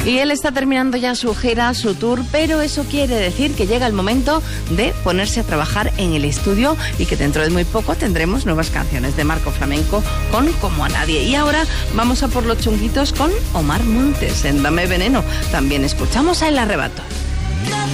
Y él está terminando ya su gira, su tour, pero eso quiere decir que llega el momento de ponerse a trabajar en el estudio y que dentro de muy poco tendremos nuevas canciones de Marco Flamenco con Como a Nadie. Y ahora vamos a por los chunguitos con Omar Montes en Dame Veneno. También escuchamos a El Arrebato.